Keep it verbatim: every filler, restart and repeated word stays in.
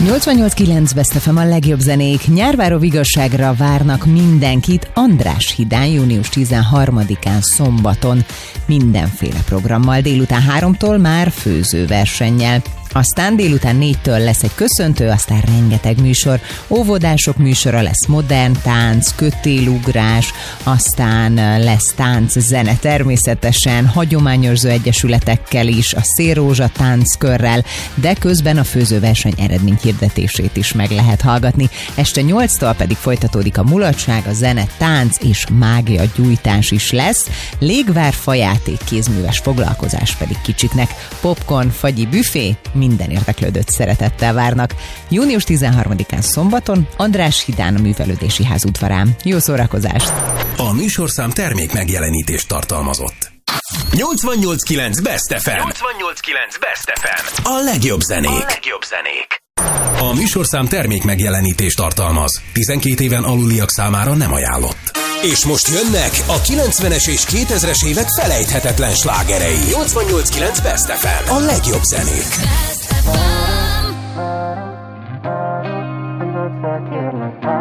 nyolcvannyolc kilenc Best ef em, a legjobb zenék. Nyárváró igazságra várnak mindenkit András hídán június tizenharmadikán szombaton. Mindenféle programmal, délután háromtól már főzőversennyel. Aztán délután négytől lesz egy köszöntő, aztán rengeteg műsor. Óvodások műsora lesz, modern tánc, kötélugrás, aztán lesz tánc, zene természetesen, hagyományőrző egyesületekkel is, a Szélrózsa tánckörrel, de közben a főzőverseny eredményhirdetését is meg lehet hallgatni. Este nyolctól pedig folytatódik a mulatság, a zene, tánc és mágia gyújtás is lesz. Légvár, fajáték, kézműves foglalkozás pedig kicsiknek. Popcorn, fagyi büfé, minden érdeklődőt szeretettel várnak. június tizenharmadikán szombaton András hídán a Művelődési Ház udvarán. Jó szórakozást! A műsorszám termék megjelenítést tartalmazott. nyolcvannyolc kilenc Best ef em. nyolcvannyolc kilenc Best ef em. A legjobb zenék. A legjobb zenék. A műsorszám termék megjelenítést tartalmaz. tizenkét éven aluliak számára nem ajánlott. És most jönnek a kilencvenes és kétezres évek felejthetetlen slágerei. nyolcvannyolc kilenc Best ef em. A legjobb zenék.